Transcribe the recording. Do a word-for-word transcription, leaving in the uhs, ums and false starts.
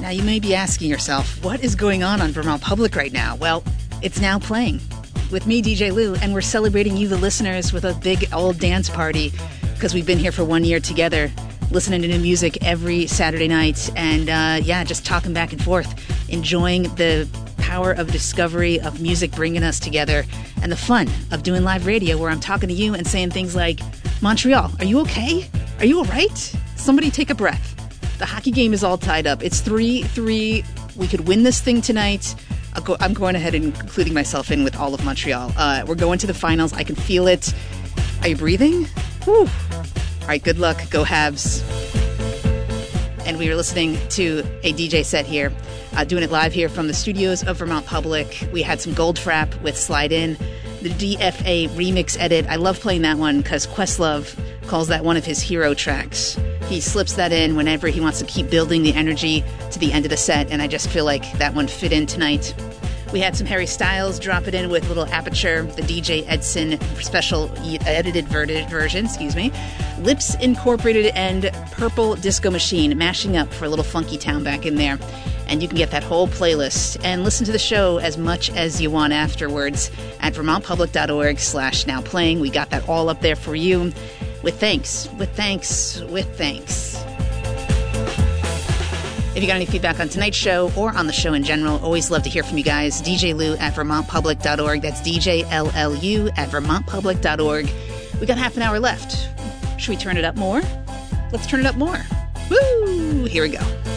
Now, you may be asking yourself, what is going on on Vermont Public right now? Well, it's Now Playing with me, D J Lou, and we're celebrating you, the listeners, with a big old dance party because we've been here for one year together, listening to new music every Saturday night, and uh, yeah, just talking back and forth, enjoying the power of discovery of music bringing us together, and the fun of doing live radio where I'm talking to you and saying things like, Montreal, are you okay? Are you all right? Somebody take a breath. The hockey game is all tied up. It's three three. We could win this thing tonight. I'll go, I'm going ahead and including myself in with all of Montreal. Uh, we're going to the finals. I can feel it. Are you breathing? Whew. All right, good luck. Go Habs. And we were listening to a D J set here, uh, doing it live here from the studios of Vermont Public. We had some Goldfrapp with Slide In, the D F A remix edit. I love playing that one because Questlove calls that one of his hero tracks. He slips that in whenever he wants to keep building the energy to the end of the set, and I just feel like that one fit in tonight. We had some Harry Styles drop it in with Little Aperture, the D J Edson special edited version, excuse me. Lips Incorporated and Purple Disco Machine mashing up for a little funky town back in there. And you can get that whole playlist and listen to the show as much as you want afterwards at vermontpublic.org slash now playing. We got that all up there for you. With thanks, with thanks, with thanks. If you got any feedback on tonight's show or on the show in general, always love to hear from you guys. D J Lou at vermontpublic dot org. That's D J L L U at vermontpublic dot org. We got half an hour left. Should we turn it up more? Let's turn it up more. Woo! Here we go.